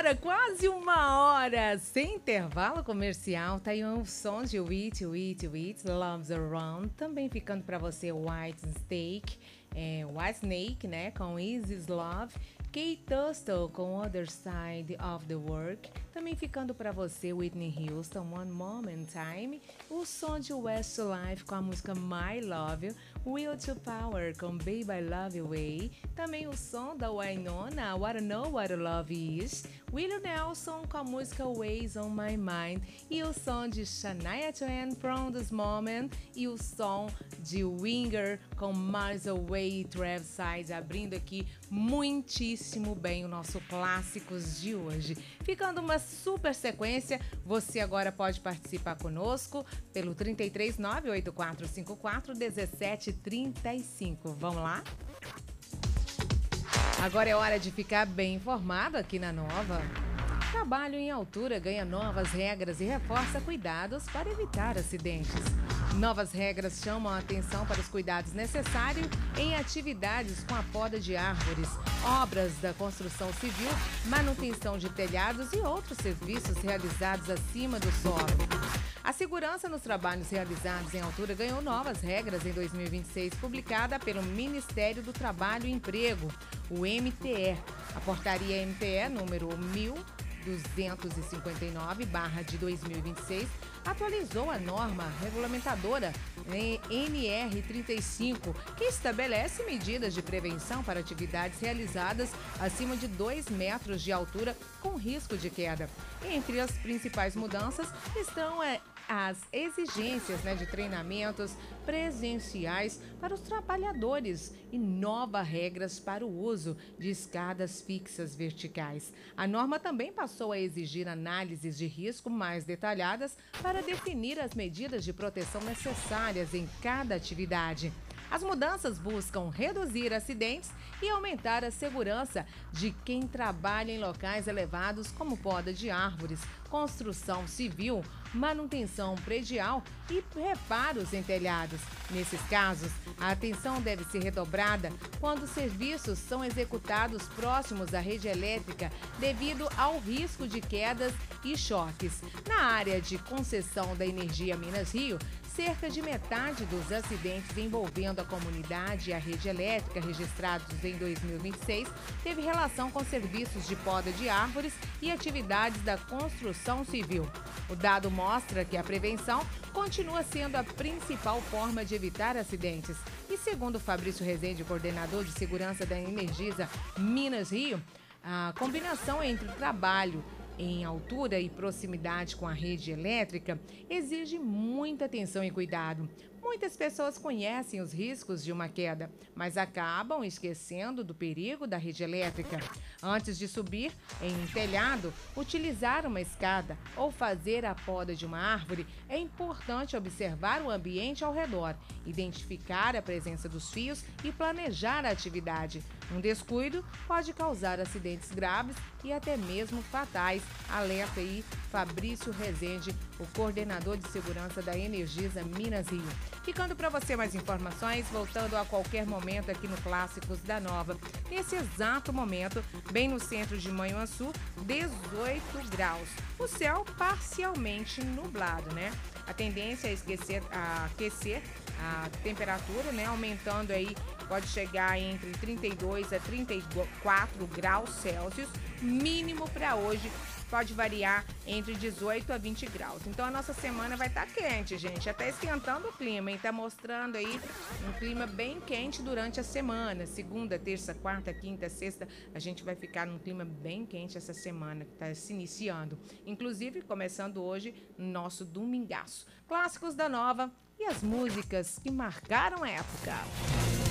Quase uma hora sem intervalo comercial. Tá aí um som de Wheat, Loves Around. Também ficando pra você White Snake, né? Com Easy's Love. Kate Tunstall com Other Side of the Work. Também ficando pra você Whitney Houston, One Moment Time. O som de Westlife com a música My Love You. Will to Power com Baby I Love You Way. Também o som da Wynonna, What I Know What Love Is. Willie Nelson com a música Ways on My Mind. E o som de Shania Twain, From This Moment. E o som de Winger com Miles Away e Travis Side, abrindo aqui muitíssimo bem o nosso Clássicos de hoje. Ficando uma super sequência, você agora pode participar conosco pelo 33 98454 1735. Vamos lá? Agora é hora de ficar bem informado aqui na Nova. Trabalho em altura ganha novas regras e reforça cuidados para evitar acidentes. Novas regras chamam a atenção para os cuidados necessários em atividades com a poda de árvores, obras da construção civil, manutenção de telhados e outros serviços realizados acima do solo. A segurança nos trabalhos realizados em altura ganhou novas regras em 2026, publicada pelo Ministério do Trabalho e Emprego, o MTE. A portaria MTE número 1259/2026 atualizou a norma regulamentadora NR35, que estabelece medidas de prevenção para atividades realizadas acima de 2 metros de altura com risco de queda. Entre as principais mudanças estão as exigências de treinamentos presenciais para os trabalhadores e novas regras para o uso de escadas fixas verticais. A norma também passou a exigir análises de risco mais detalhadas para definir as medidas de proteção necessárias em cada atividade. As mudanças buscam reduzir acidentes e aumentar a segurança de quem trabalha em locais elevados como poda de árvores, construção civil, manutenção predial e reparos em telhados. Nesses casos, a atenção deve ser redobrada quando os serviços são executados próximos à rede elétrica devido ao risco de quedas e choques. Na área de concessão da energia Minas Rio, cerca de metade dos acidentes envolvendo a comunidade e a rede elétrica registrados em 2026 teve relação com serviços de poda de árvores e atividades da construção civil. O dado mostra que a prevenção continua sendo a principal forma de evitar acidentes. E segundo Fabrício Rezende, coordenador de segurança da Energisa Minas Rio, a combinação entre o trabalho em altura e proximidade com a rede elétrica exige muita atenção e cuidado. Muitas pessoas conhecem os riscos de uma queda, mas acabam esquecendo do perigo da rede elétrica. Antes de subir em um telhado, utilizar uma escada ou fazer a poda de uma árvore, é importante observar o ambiente ao redor, identificar a presença dos fios e planejar a atividade. Um descuido pode causar acidentes graves e até mesmo fatais. Alerta aí Fabrício Rezende, o coordenador de segurança da Energisa Minas Rio. Ficando para você mais informações, voltando a qualquer momento aqui no Clássicos da Nova. Nesse exato momento, bem no centro de Manhuaçu, 18 graus. O céu parcialmente nublado, né? A tendência é aquecer a temperatura, né? Aumentando aí, pode chegar entre 32 a 34 graus Celsius. Mínimo para hoje pode variar entre 18 a 20 graus. Então a nossa semana vai estar quente, gente. Já está esquentando o clima, hein? Tá mostrando aí um clima bem quente durante a semana. Segunda, terça, quarta, quinta, sexta, a gente vai ficar num clima bem quente essa semana que está se iniciando. Inclusive, começando hoje, nosso domingaço. Clássicos da Nova e as músicas que marcaram a época.